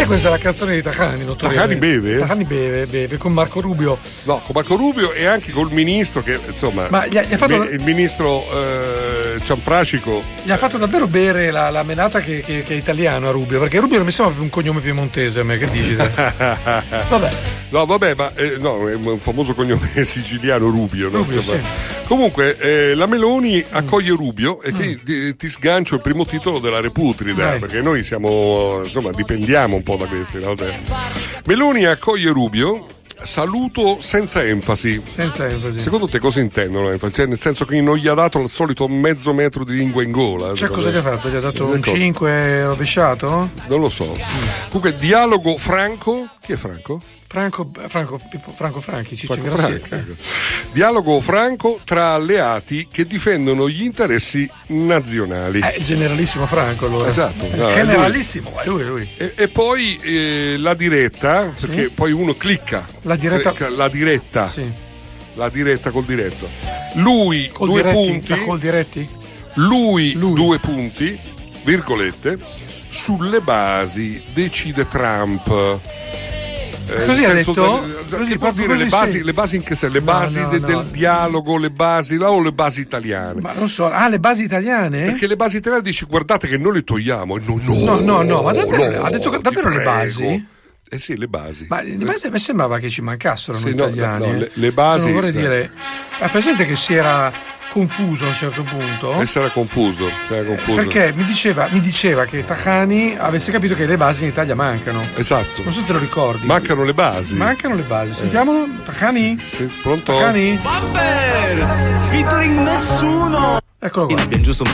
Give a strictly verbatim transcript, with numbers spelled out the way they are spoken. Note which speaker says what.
Speaker 1: è questa la canzone di Tajani, dottore?
Speaker 2: Tajani beve?
Speaker 1: Tajani beve, beve con Marco Rubio.
Speaker 2: No, con Marco Rubio e anche col ministro che insomma.
Speaker 1: Ma gli ha, gli ha fatto...
Speaker 2: il, il ministro eh, Cianfrascico.
Speaker 1: Gli ha fatto davvero bere la, la menata che, che, che è italiano a Rubio, perché Rubio non mi sembra più un cognome piemontese a me, che dici? Vabbè.
Speaker 2: No, vabbè, ma eh, no, è un famoso cognome siciliano Rubio, no?
Speaker 1: Rubio,
Speaker 2: Insomma,
Speaker 1: sì.
Speaker 2: Comunque eh, la Meloni accoglie Rubio e qui mm. ti, ti sgancio il primo titolo della Reputrida, Dai. perché noi siamo, insomma, dipendiamo un po' da questo in realtà. Meloni accoglie Rubio. Saluto senza enfasi.
Speaker 1: Senza enfasi.
Speaker 2: Secondo te cosa intendono enfasi? Cioè, nel senso che non gli ha dato il solito mezzo metro di lingua in gola?
Speaker 1: Cioè, cosa gli ha fatto? Gli ha dato un cinque rovesciato?
Speaker 2: Non lo so. Comunque, dialogo franco. Chi è Franco?
Speaker 1: Franco, Franco, Franco Franchi, Ciccio
Speaker 2: Franco Franchi. Dialogo franco tra alleati che difendono gli interessi nazionali.
Speaker 1: Eh, il generalissimo Franco, allora.
Speaker 2: Esatto. No,
Speaker 1: generalissimo, è lui, è lui.
Speaker 2: E, e poi eh, la diretta, perché
Speaker 1: sì.
Speaker 2: poi uno clicca.
Speaker 1: La diretta.
Speaker 2: Clicca, la diretta.
Speaker 1: Sì.
Speaker 2: La diretta col diretto. Lui,
Speaker 1: col
Speaker 2: due
Speaker 1: diretti,
Speaker 2: punti.
Speaker 1: Col diretti?
Speaker 2: Lui,
Speaker 1: lui,
Speaker 2: due punti, virgolette, sulle basi decide Trump.
Speaker 1: Eh, così ha detto?
Speaker 2: Da, così, che può dire le basi, le basi in che senso? Le
Speaker 1: no,
Speaker 2: basi
Speaker 1: no,
Speaker 2: de,
Speaker 1: no.
Speaker 2: del dialogo, le basi là o le basi italiane?
Speaker 1: Ma non so, ah, le basi italiane?
Speaker 2: Perché le basi italiane dici guardate che noi le togliamo e no, no,
Speaker 1: no, no, no, ma davvero,
Speaker 2: no,
Speaker 1: ha detto davvero le basi?
Speaker 2: Eh sì, le basi.
Speaker 1: Ma le basi mi sembrava che ci mancassero
Speaker 2: sì,
Speaker 1: noi
Speaker 2: no,
Speaker 1: italiani.
Speaker 2: No, le, le basi.
Speaker 1: Non vorrei
Speaker 2: cioè,
Speaker 1: dire. Ha presente che si era confuso a un certo punto?
Speaker 2: E si era confuso, si era confuso.
Speaker 1: Perché mi diceva, mi diceva che Tajani avesse capito che le basi in Italia mancano.
Speaker 2: Esatto.
Speaker 1: Non so se te lo ricordi.
Speaker 2: Mancano le basi.
Speaker 1: Mancano le basi. Sentiamolo, Tajani?
Speaker 2: Sì, sì, pronto?
Speaker 1: Tajani?
Speaker 3: Bumpers! Featuring nessuno!
Speaker 1: Eccolo qua.
Speaker 3: Abbiamo giusto un